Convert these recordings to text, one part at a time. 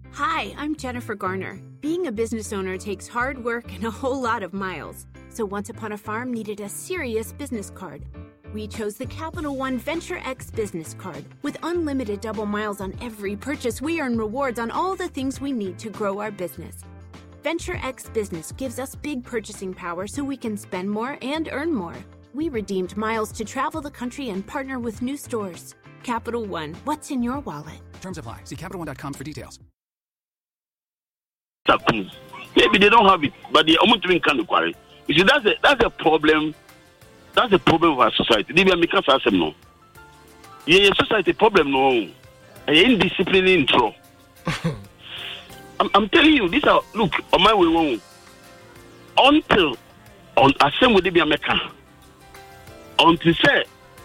Hi, I'm Jennifer Garner. Being a business owner takes hard work and a whole lot of miles. So Once Upon a Farm needed a serious business card. We chose the Capital One Venture X business card. With unlimited double miles on every purchase, we earn rewards on all the things we need to grow our business. Venture X Business gives us big purchasing power so we can spend more and earn more. We redeemed miles to travel the country and partner with new stores. Capital One, what's in your wallet? Terms apply. See CapitalOne.com for details. Maybe they don't have it, but they are doing kind of quarry. You see, that's a problem. That's the problem of our society. They make us ask them no. Yeah, society problem no. Indiscipline intro. I'm telling you, these are look on my way until on same with the America. Until say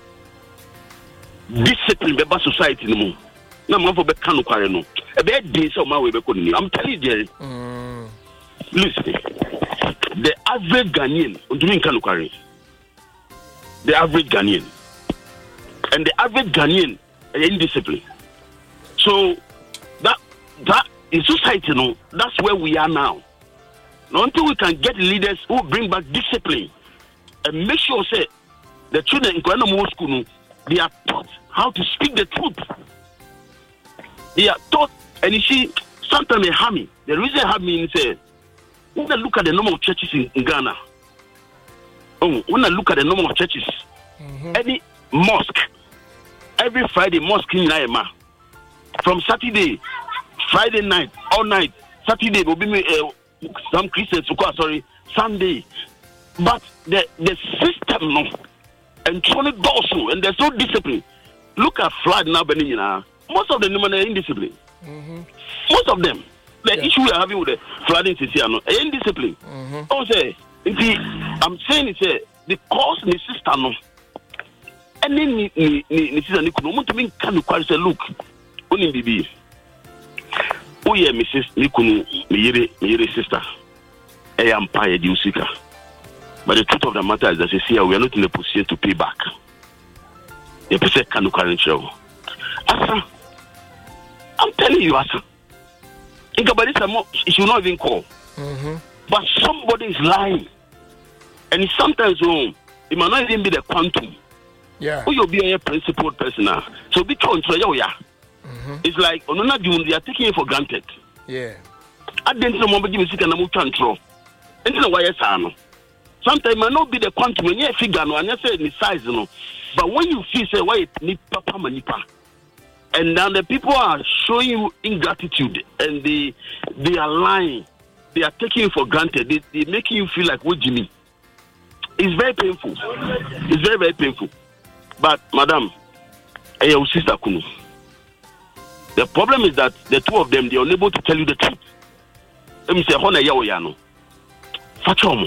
discipline be society no more. Na man for be kanu kware no. E be dey so my way be ko ni. I'm telling you, Jerry. Listen, the average Ghanaian doing kanu kware. The average Ghanaian. And the average Ghanaian is indisciplined. So that in society, no, that's where we are now. Now, until we can get leaders who bring back discipline and make sure say the children in Kuala school, they are taught how to speak the truth. They are taught, and you see, sometimes they harm me. The reason they harm me is when I look at the number of churches in Ghana. When I look at the number of churches, any mosque, every Friday mosque in Naima, from Saturday, Friday night, all night, Saturday will be some Christians, Sunday. But the system, no, and Tony also, and there's no discipline. Look at flood now, Benin. Most of them are indisciplined. Most of them. The issue we're having with the flooding is here, no, indiscipline. I'm saying it's the cause in the system, no. Any system, no to mean can you say, look, only baby. Oh yeah, Mrs. Nikunu, my sister. I am pie Usika. But the truth of the matter is that we are not in a position to pay back. The person can current show. Asa, I'm telling you, Asa. It should not even call. But somebody is lying. And sometimes it might not even be the quantum. Yeah. Who you'll be a principled person now. So be control, yeah. It's like they are taking it for granted. Yeah. I didn't know what give me control. Sometimes it might not be the quantum when you figure no and you say the size, no. But when you feel say why it need papa manipa. And then the people are showing you ingratitude and they are lying. They are taking you for granted. They making you feel like what Jimmy. It's very painful. It's very, very painful. But madam, your sister Kunu. The problem is that the two of them, they are unable to tell you the truth. Let me say, Hona Yaoyano. Fachomo.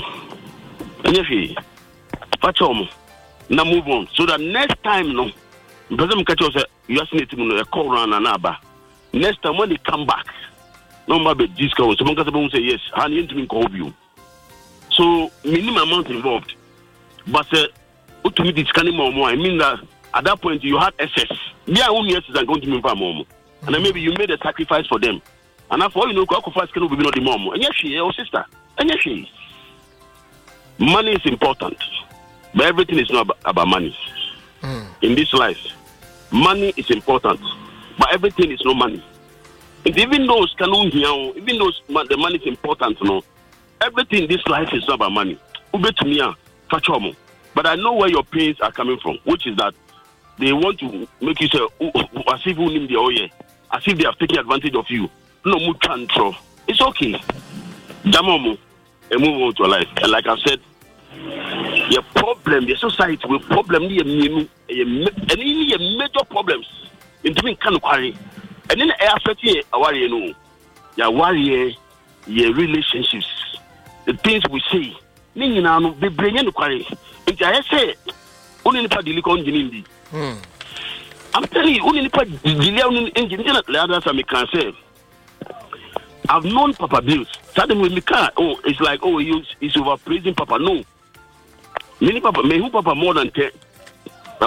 Fachomo. Now move on. So that next time, no, President Kacho said, you are seeing it a call run and aba. Next time when they come back, no matter discount, someone can say, yes, I need to call you. So, minimum amount involved. But, to me, it's kind of more. I mean that at that point, you had excess. Yeah, only yes is going to move more. And then maybe you made a sacrifice for them. And after all, you know, sacrifice can be not the mom. And yes, she is your sister. And yes, she is. Money is important. But everything is not about money. In this life, money is important. But everything is not money. And even those even those the money is important, no. Everything in this life is not about money. But I know where your pains are coming from, which is that they want to make you say, as if you need the oil, as if they have taken advantage of you. No more control. It's okay. Jamomo, and move on to your life. And like I said, your problem, your society will problem and major problems in doing kind of quarry. And then I affect you, your warrior, your relationships, the things we say. They bring in the quarry. I say, only the Dilicon Ginindi. I'm telling you, only the Gillian engine, the others I can say. I've known Papa Bills. Suddenly, it's like, he's overpraising Papa. No. Many Papa, who Papa more than 10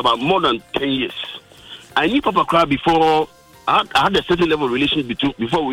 years. I knew Papa cry before I had a certain level of relationship before we